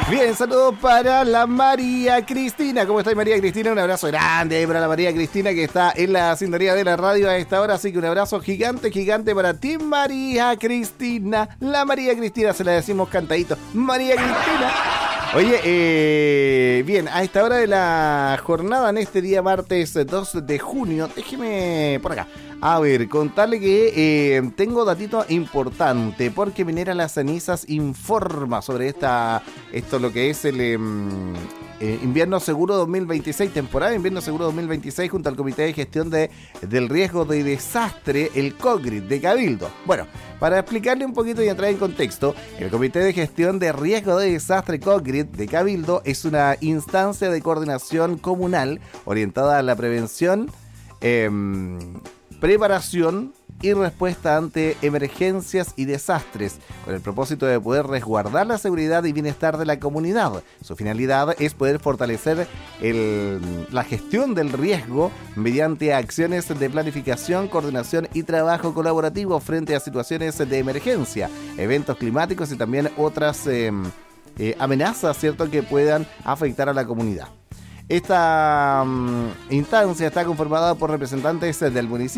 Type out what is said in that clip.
Bien, saludos para la María Cristina. ¿Cómo está María Cristina? Un abrazo grande ahí para la María Cristina que está en la sintonía de la radio a esta hora. Así que un abrazo gigante, gigante para ti, María Cristina. La María Cristina, se la decimos cantadito. María Cristina. Oye, bien, a esta hora de la jornada, en este día martes 2 de junio, déjeme por acá. A ver, contarle que tengo datito importante, porque Minera Las Cenizas informa sobre esto lo que es el Invierno Seguro 2026, temporada de Invierno Seguro 2026, junto al Comité de Gestión del Riesgo de Desastre, el COGRID de Cabildo. Bueno, para explicarle un poquito y entrar en contexto, el Comité de Gestión de Riesgo de Desastre COGRID de Cabildo es una instancia de coordinación comunal orientada a la prevención, preparación y respuesta ante emergencias y desastres, con el propósito de poder resguardar la seguridad y bienestar de la comunidad. Su finalidad es poder fortalecer la gestión del riesgo mediante acciones de planificación, coordinación y trabajo colaborativo frente a situaciones de emergencia, eventos climáticos y también otras amenazas, ¿cierto?, que puedan afectar a la comunidad. Esta instancia está conformada por representantes del municipio,